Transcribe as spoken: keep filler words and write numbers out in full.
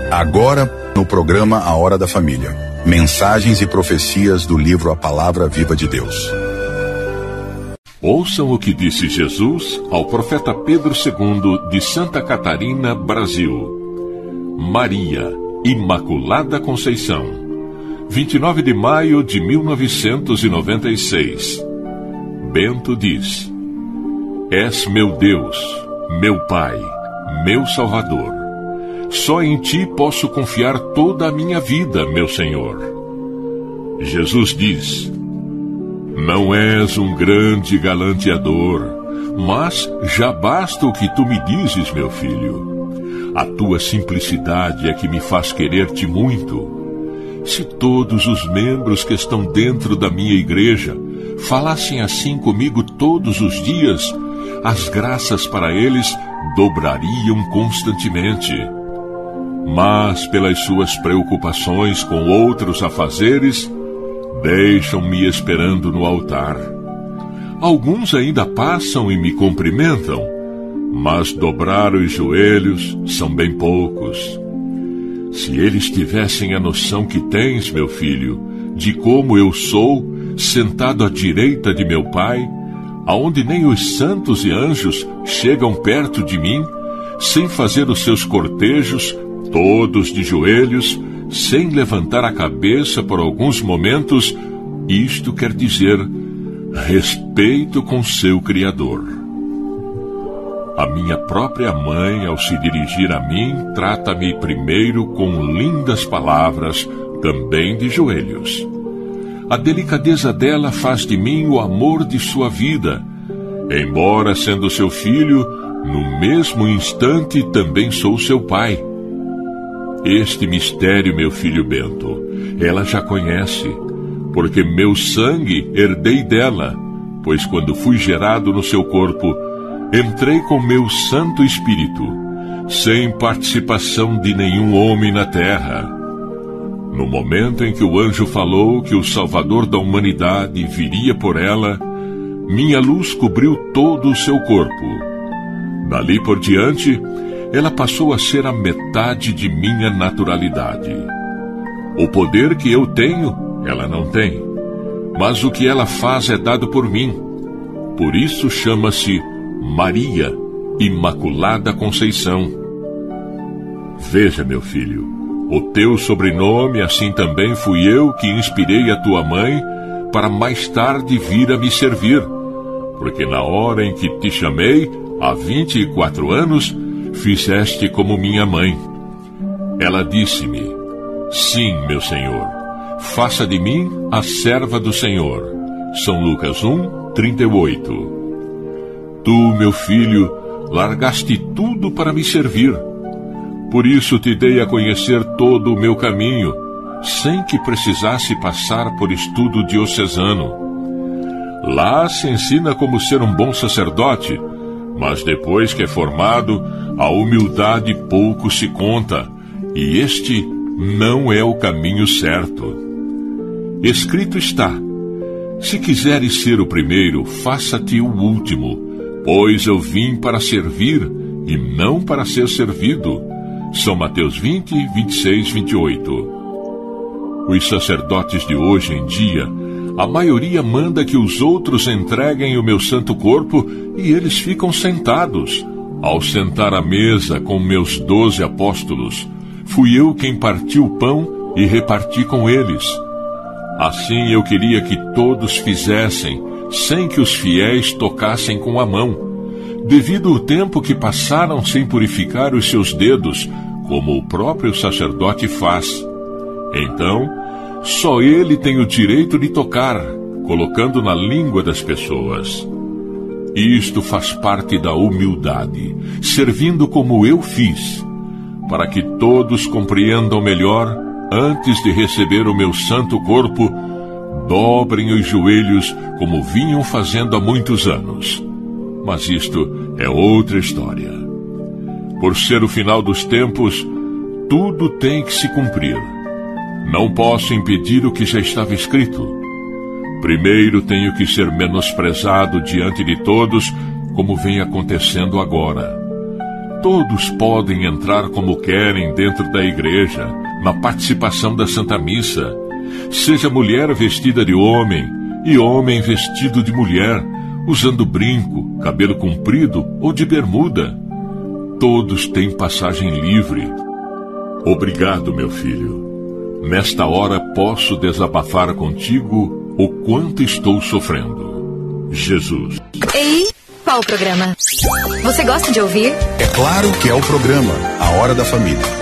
Agora, no programa A Hora da Família, mensagens e profecias do livro A Palavra Viva de Deus. Ouçam o que disse Jesus ao profeta Pedro segundo de Santa Catarina, Brasil. Maria, Imaculada Conceição, vinte e nove de maio de mil novecentos e noventa e seis. Bento diz: És meu Deus, meu Pai, meu Salvador. Só em Ti posso confiar toda a minha vida, meu Senhor. Jesus diz: Não és um grande galanteador, mas já basta o que Tu me dizes, meu filho. A Tua simplicidade é que me faz querer-Te muito. Se todos os membros que estão dentro da minha igreja falassem assim comigo todos os dias, as graças para eles dobrariam constantemente. Mas, pelas suas preocupações com outros afazeres, deixam-me esperando no altar. Alguns ainda passam e me cumprimentam, mas dobrar os joelhos são bem poucos. Se eles tivessem a noção que tens, meu filho, de como eu sou, sentado à direita de meu Pai, aonde nem os santos e anjos chegam perto de mim, sem fazer os seus cortejos, todos de joelhos, sem levantar a cabeça por alguns momentos, isto quer dizer respeito com seu Criador. A minha própria mãe, ao se dirigir a mim, trata-me primeiro com lindas palavras, também de joelhos. A delicadeza dela faz de mim o amor de sua vida. Embora sendo seu filho, no mesmo instante também sou seu pai. Este mistério, meu filho Bento, ela já conhece, porque meu sangue herdei dela, pois quando fui gerado no seu corpo, entrei com meu Santo Espírito, sem participação de nenhum homem na terra. No momento em que o anjo falou que o Salvador da humanidade viria por ela, minha luz cobriu todo o seu corpo. Dali por diante, ela passou a ser a metade de minha naturalidade. O poder que eu tenho, ela não tem, mas o que ela faz é dado por mim. Por isso chama-se Maria, Imaculada Conceição. Veja, meu filho, o teu sobrenome, assim também fui eu que inspirei a tua mãe para mais tarde vir a me servir, porque na hora em que te chamei, há vinte e quatro anos, fizeste como minha mãe. Ela disse-me: Sim, meu Senhor, faça de mim a serva do Senhor. São Lucas um, trinta e oito. Tu, meu filho, largaste tudo para me servir. Por isso te dei a conhecer todo o meu caminho, sem que precisasse passar por estudo diocesano. Lá se ensina como ser um bom sacerdote, mas depois que é formado, a humildade pouco se conta, e este não é o caminho certo. Escrito está: Se quiseres ser o primeiro, faça-te o último, pois eu vim para servir e não para ser servido. São Mateus vinte, vinte e seis, vinte e oito. Os sacerdotes de hoje em dia, a maioria manda que os outros entreguem o meu santo corpo e eles ficam sentados. Ao sentar à mesa com meus doze apóstolos, fui eu quem partiu o pão e reparti com eles. Assim eu queria que todos fizessem, sem que os fiéis tocassem com a mão, devido ao tempo que passaram sem purificar os seus dedos, como o próprio sacerdote faz. Então, só ele tem o direito de tocar, colocando na língua das pessoas. Isto faz parte da humildade, servindo como eu fiz, para que todos compreendam melhor, antes de receber o meu santo corpo, dobrem os joelhos como vinham fazendo há muitos anos. Mas isto é outra história. Por ser o final dos tempos, tudo tem que se cumprir. Não posso impedir o que já estava escrito. Primeiro tenho que ser menosprezado diante de todos, como vem acontecendo agora. Todos podem entrar como querem dentro da igreja, na participação da Santa Missa. Seja mulher vestida de homem e homem vestido de mulher, usando brinco, cabelo comprido ou de bermuda. Todos têm passagem livre. Obrigado, meu filho. Nesta hora posso desabafar contigo o quanto estou sofrendo. Jesus. Ei, qual o programa? Você gosta de ouvir? É claro que é o programa A Hora da Família.